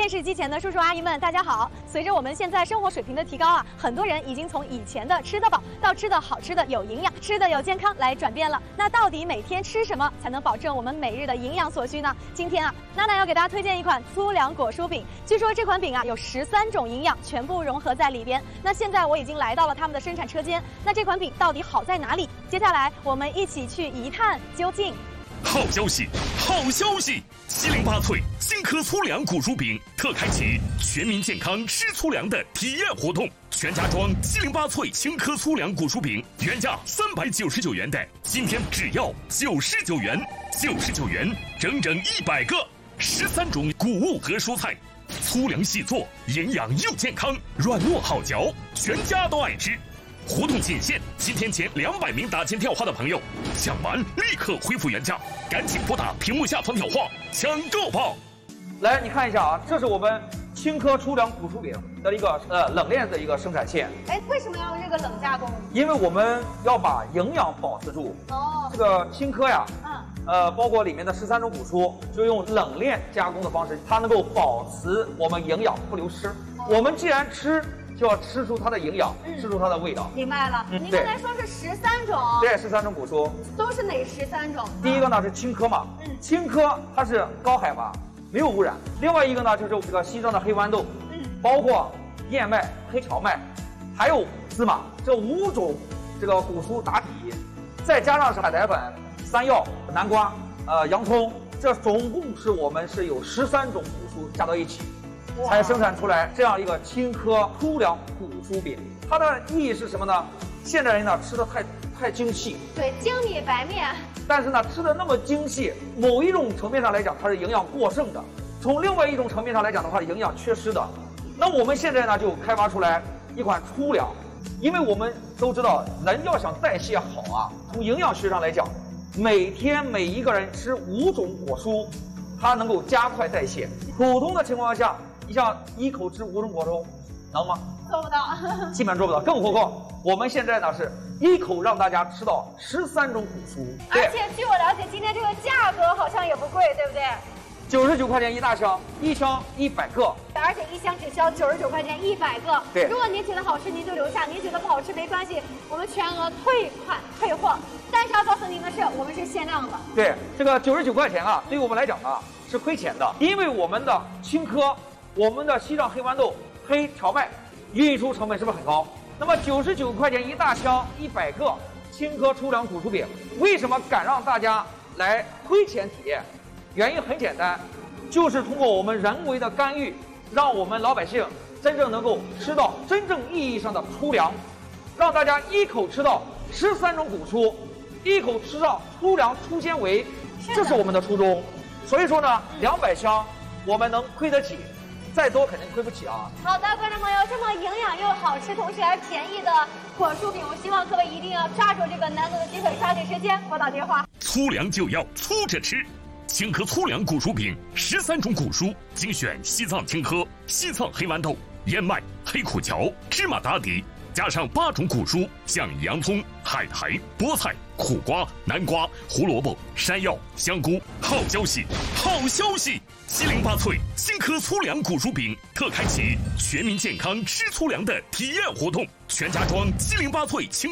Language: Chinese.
电视机前的叔叔阿姨们，大家好！随着我们现在生活水平的提高啊，很多人已经从以前的吃得饱到吃的好、吃的有营养、吃的有健康来转变了。那到底每天吃什么才能保证我们每日的营养所需呢？今天啊，娜娜要给大家推荐一款粗粮果蔬饼。据说这款饼啊有13种营养全部融合在里边。那现在我已经来到了他们的生产车间，那这款饼到底好在哪里？接下来我们一起去一探究竟。 好消息，好消息！708脆新科粗粮果蔬饼特开启全民健康吃粗粮的体验活动，全家装708脆新科粗粮果蔬饼，原价399元的，今天只要99元，99元整整100个，13种谷物和蔬菜，粗粮细做，营养又健康，软糯好嚼，全家都爱吃。 活动仅限今天前200名打进电话的朋友，抢完立刻恢复原价，赶紧拨打屏幕下方电话抢购吧！ 来，你看一下啊，这是我们青稞粗粮果蔬饼的一个冷链的一个生产线。 哎，为什么要用这个冷加工？ 因为我们要把营养保持住。哦，这个青稞呀，包括里面的13种谷蔬，就用冷链加工的方式，它能够保持我们营养不流失。我们既然吃， 就要吃出它的营养，吃出它的味道。 明白了。您刚才说是13种， 对，13种谷蔬都是哪13种？ 第一个呢是青稞嘛，青稞它是高海拔，没有污染。另外一个呢就是这个西藏的黑豌豆，包括燕麦、黑荞麦，还有芝麻，这5种这个谷蔬打底，再加上是海苔粉、山药、南瓜、洋葱，这总共是我们是有13种谷蔬加到一起， 才生产出来这样一个青稞粗粮果蔬饼，它的意义是什么呢？现代人呢吃的太精细， 对，精米白面， 但是呢吃的那么精细，某一种层面上来讲它是营养过剩的，从另外一种层面上来讲的话，营养缺失的。那我们现在呢就开发出来一款粗粮，因为我们都知道人要想代谢好啊，从营养学上来讲，每天每一个人吃5种果蔬，它能够加快代谢。普通的情况下， 你像一口吃5种果蔬，能吗？ 做不到， 基本做不到。更何况我们现在呢是一口让大家吃到13种谷蔬， 而且据我了解，今天这个价格好像也不贵，对不对 ？99块钱一大箱，一箱100个， 而且一箱只需要99块钱100个。 对， 如果您觉得好吃，您就留下；您觉得不好吃没关系，我们全额退款退货。但是要告诉您的是，我们是限量的。对， 这个99块钱啊，对于我们来讲啊是亏钱的，因为我们的青稞、我们的西藏黑豌豆、黑荞麦，运输成本是不是很高？那么99块钱一大箱100个青稞粗粮果蔬饼，为什么敢让大家来亏钱体验？原因很简单，就是通过我们人为的干预，让我们老百姓真正能够吃到真正意义上的粗粮，让大家一口吃到13种谷蔬，一口吃到粗粮粗纤维，这是我们的初衷。所以说呢，200箱我们能亏得起，再多肯定亏不起啊。 好的，观众朋友，这么营养又好吃，同时还便宜的果蔬饼，我希望各位一定要抓住这个难得的机会，抓紧时间拨打电话。 粗粮就要粗着吃。 青稞粗粮果蔬饼，13种谷蔬，精选西藏青稞、西藏黑豌豆、燕麦、黑苦荞、芝麻打底，加上8种谷蔬，像洋葱、海苔、菠菜、苦瓜、南瓜、胡萝卜、山药、香菇。好消息，好消息！708脆新科粗粮果蔬饼特开启全民健康吃粗粮的体验活动，全家装708脆青